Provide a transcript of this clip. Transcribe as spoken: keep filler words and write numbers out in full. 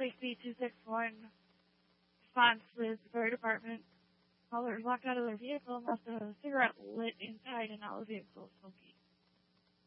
safety two six one response with the fire department. Callers walked out of their vehicle and left a cigarette lit inside, and all the vehicle was smoking.